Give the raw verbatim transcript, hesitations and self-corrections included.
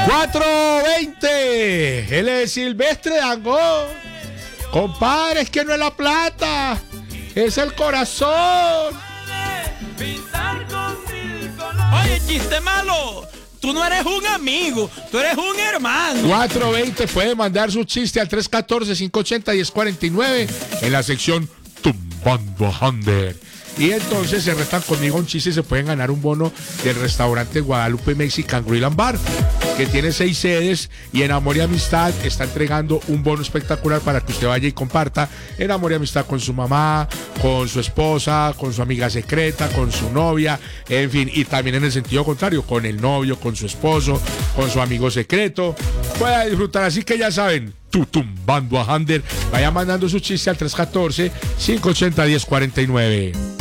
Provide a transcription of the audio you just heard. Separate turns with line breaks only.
cuatro veinte. Él es Silvestre Dangond. Compadre, es que no es la plata, es el corazón.
Oye, chiste malo. Tú no eres un amigo, tú eres un hermano.
cuatro veinte puede mandar su chiste al tres uno cuatro, cinco ocho cero, uno cero cuatro nueve en la sección Tumbando a Hander. Y entonces se restan conmigo un chiste y se pueden ganar un bono del restaurante Guadalupe Mexican Grill and Bar, que tiene seis sedes, y en Amor y Amistad está entregando un bono espectacular para que usted vaya y comparta en Amor y Amistad con su mamá, con su esposa, con su amiga secreta, con su novia, en fin, y también en el sentido contrario, con el novio, con su esposo, con su amigo secreto. Pueda disfrutar, así que ya saben, tú tumbando a Hander. Vaya mandando su chiste al tres uno cuatro, cinco ocho cero, uno cero cuatro nueve.